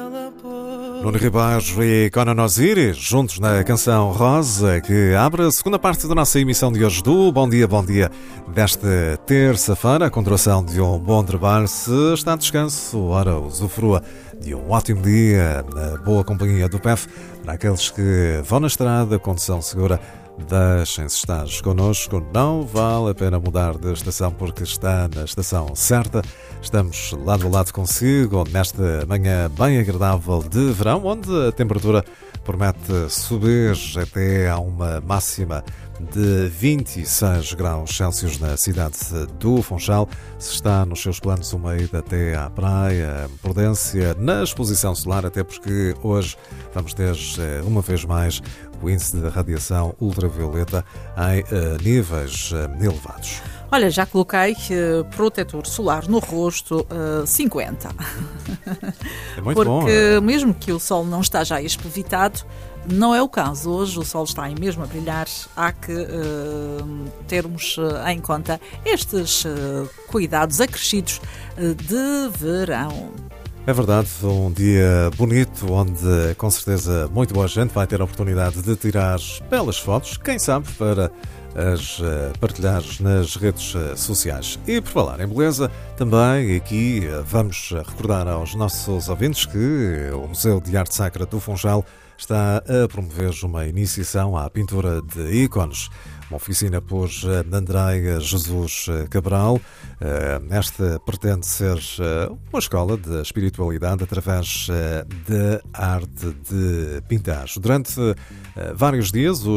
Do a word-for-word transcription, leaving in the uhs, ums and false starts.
Nuno Ribeiro e Conan Osiris, juntos na canção Rosa, que abre a segunda parte da nossa emissão de hoje do Bom Dia, Bom Dia, desta terça-feira. A continuação de um bom trabalho. Se está de descanso, ora, usufrua de um ótimo dia na boa companhia do P E F. Para aqueles que vão na estrada, condução segura, deixem-se estar connosco. Não vale a pena mudar de estação porque está na estação certa. Estamos lado a lado consigo nesta manhã bem agradável de verão, onde a temperatura promete subir até a uma máxima de vinte e seis graus Celsius na cidade do Funchal. Se está nos seus planos uma ida até à praia, prudência na exposição solar, até porque hoje vamos ter uma vez mais o índice de radiação ultravioleta em uh, níveis uh, elevados. Olha, já coloquei uh, protetor solar no rosto uh, cinquenta. É muito Porque bom. Porque mesmo que o sol não esteja expevitado, não é o caso. Hoje o sol está aí mesmo a brilhar. Há que uh, termos uh, em conta estes uh, cuidados acrescidos uh, de verão. É verdade, um dia bonito onde com certeza muito boa gente vai ter a oportunidade de tirar belas fotos, quem sabe para as partilhar nas redes sociais. E por falar em beleza, também aqui vamos recordar aos nossos ouvintes que o Museu de Arte Sacra do Funchal está a promover uma iniciação à pintura de ícones. Uma oficina por Andréia Jesus Cabral. Esta pretende ser uma escola de espiritualidade através da arte de pintar. Durante vários dias, os